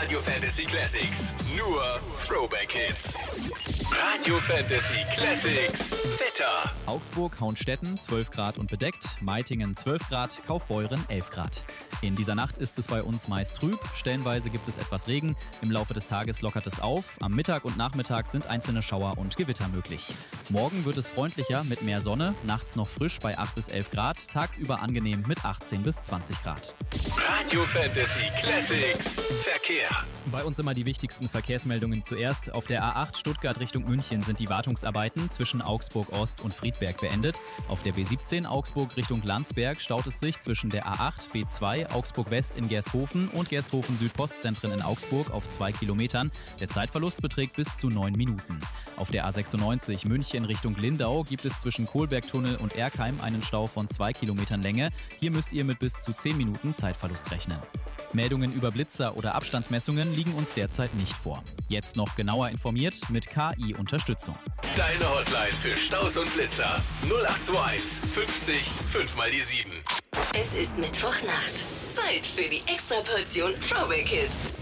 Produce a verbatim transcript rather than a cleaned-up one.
Radio Fantasy Classics. Nur Throwback Hits. Radio Fantasy Classics. Wetter. Augsburg, Hauenstetten zwölf Grad und bedeckt, Meitingen zwölf Grad, Kaufbeuren elf Grad. In dieser Nacht ist es bei uns meist trüb, stellenweise gibt es etwas Regen, im Laufe des Tages lockert es auf, am Mittag und Nachmittag sind einzelne Schauer und Gewitter möglich. Morgen wird es freundlicher mit mehr Sonne, nachts noch frisch bei acht bis elf Grad, tagsüber angenehm mit achtzehn bis zwanzig Grad. Radio Fantasy Classics. Verkehr. Bei uns immer die wichtigsten Verkehrsmeldungen zuerst. Auf der A acht Stuttgart Richtung München sind die Wartungsarbeiten zwischen Augsburg Ost und Friedberg beendet. Auf der B siebzehn Augsburg Richtung Landsberg staut es sich zwischen der A acht, B zwei, Augsburg West in Gersthofen und Gersthofen Südpostzentren in Augsburg auf zwei Kilometern. Der Zeitverlust beträgt bis zu neun Minuten. Auf der A sechsundneunzig München Richtung Lindau gibt es zwischen Kohlbergtunnel und Erkheim einen Stau von zwei Kilometern Länge. Hier müsst ihr mit bis zu zehn Minuten Zeitverlust rechnen. Meldungen über Blitzer oder Abstandsmessungen liegen uns derzeit nicht vor. Jetzt noch genauer informiert mit K I-Unterstützung. Deine Hotline für Staus und Blitzer. null acht zwei eins fünfzig fünf mal die sieben. Es ist Mittwochnacht. Zeit für die Extraportion Throwback Hits.